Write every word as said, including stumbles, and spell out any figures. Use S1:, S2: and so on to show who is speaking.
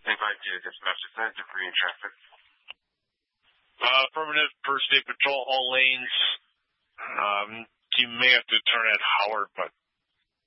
S1: ten five two, dispatch descent, debris in traffic.
S2: Uh, affirmative per state patrol, all lanes. Um, you may have to turn at Howard, but